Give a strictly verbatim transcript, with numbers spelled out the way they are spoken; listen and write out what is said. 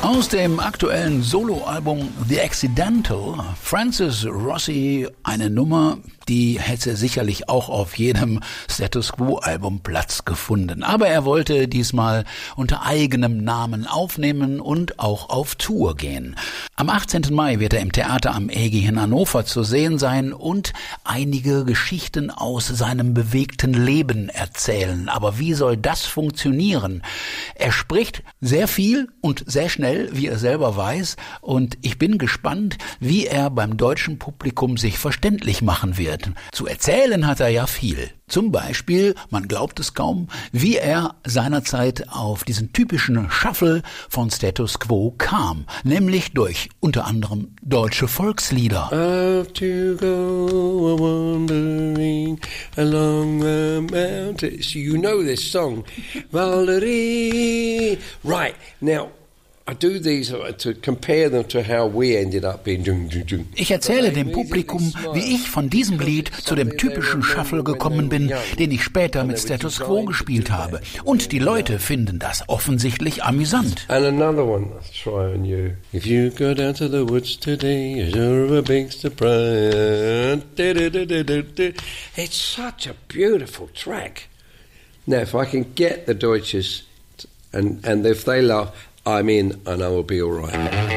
Aus dem aktuellen Soloalbum The Accidental, Francis Rossi, eine Nummer, die hätte sicherlich auch auf jedem Status Quo-Album Platz gefunden. Aber er wollte diesmal unter eigenem Namen aufnehmen und auch auf Tour gehen. Am achtzehnten Mai wird er im Theater am Egi in Hannover zu sehen sein und einige Geschichten aus seinem bewegten Leben erzählen. Aber wie soll das funktionieren? Er spricht sehr viel und sehr schnell, wie er selber weiß, und ich bin gespannt, wie er beim deutschen Publikum sich verständlich machen wird. Zu erzählen hat er ja viel. Zum Beispiel, man glaubt es kaum, wie er seinerzeit auf diesen typischen Shuffle von Status Quo kam, nämlich durch unter anderem deutsche Volkslieder. Have to go wandering along the mountains. You know this song. Valerie. Right, now I do these to compare them to how we ended up being. Ich erzähle dem Publikum, wie ich von diesem Lied zu dem typischen Shuffle gekommen bin, den ich später mit Status Quo gespielt habe. Und die Leute finden das offensichtlich amüsant. And another one, I'll try on you. If you go down to the woods today, you're a big surprise. It's such a beautiful track. Now, if I can get the Deutsches, and and if they laugh, I'm in and I will be all right.